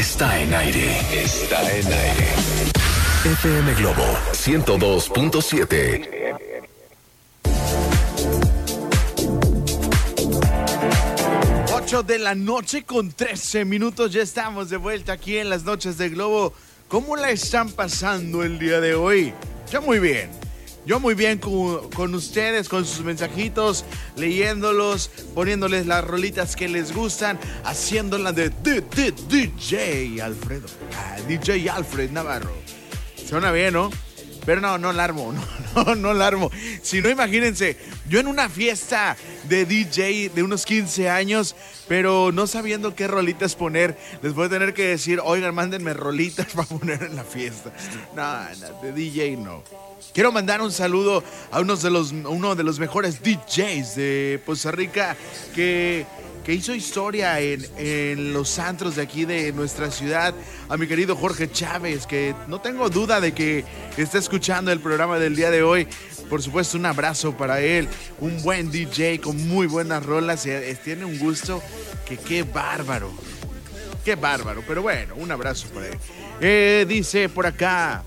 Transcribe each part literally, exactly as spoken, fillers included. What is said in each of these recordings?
está en aire. Está en aire. F M Globo ciento dos punto siete. ocho de la noche con trece minutos. Ya estamos de vuelta aquí en las noches de Globo. ¿Cómo la están pasando el día de hoy? Yo muy bien. Yo muy bien con, con ustedes, con sus mensajitos, leyéndolos, poniéndoles las rolitas que les gustan, haciéndolas de, de, de D J Alfredo. Ah, D J Alfred Navarro. Suena bien, ¿no? Pero no, no la armo, no, no, no la armo. Si no, imagínense, yo en una fiesta de D J de unos quince años, pero no sabiendo qué rolitas poner, les voy a tener que decir, oigan, mándenme rolitas para poner en la fiesta. No, no, de D J no. Quiero mandar un saludo a uno de los, uno de los mejores D Js de Poza Rica que... que hizo historia en, en los antros de aquí de nuestra ciudad, a mi querido Jorge Chávez, que no tengo duda de que está escuchando el programa del día de hoy. Por supuesto, un abrazo para él, un buen D J con muy buenas rolas, y tiene un gusto que qué bárbaro, qué bárbaro, pero bueno, un abrazo para él. Eh, dice por acá,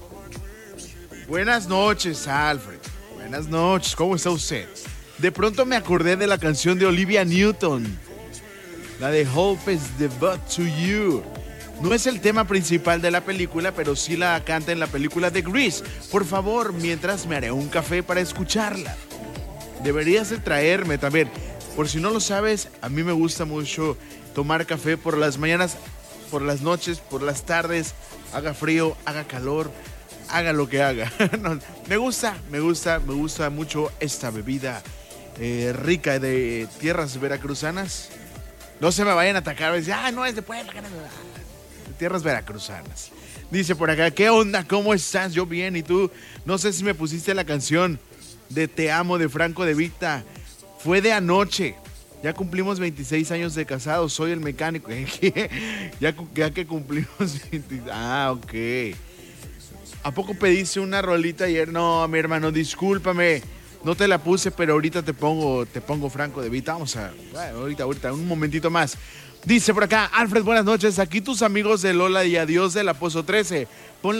buenas noches, Alfred, buenas noches, ¿cómo está usted? De pronto me acordé de la canción de Olivia Newton, la de Hope is the But to You. No es el tema principal de la película, pero sí la canta en la película de Grease. Por favor, mientras me haré un café para escucharla. Deberías de traerme también. Por si no lo sabes, a mí me gusta mucho tomar café por las mañanas, por las noches, por las tardes. Haga frío, haga calor, haga lo que haga. No, me gusta, me gusta, me gusta mucho esta bebida eh, rica de tierras veracruzanas. No se me vayan a atacar, a decir, ah, no, es de Puebla, de tierras veracruzanas. Dice por acá, ¿qué onda? ¿Cómo estás? Yo bien, ¿y tú? No sé si me pusiste la canción de Te Amo de Franco De Vita. Fue de anoche. Ya cumplimos veintiséis años de casados, soy el mecánico. ya, ya que cumplimos veinte... Ah, ok. ¿A poco pediste una rolita ayer? No, mi hermano, discúlpame. No te la puse, pero ahorita te pongo, te pongo Franco De Vita. Vamos a, bueno, ahorita, ahorita, un momentito más. Dice por acá, Alfred, buenas noches. Aquí tus amigos de Lola y Adiós de la Pozo trece. Pon